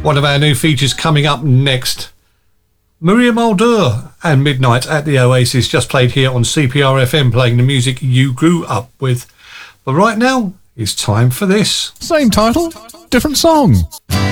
One of our new features coming up next. Maria Mulder and Midnight at the Oasis, just played here on CPR FM, playing the music you grew up with. But right now, it's time for this. Same title, different song.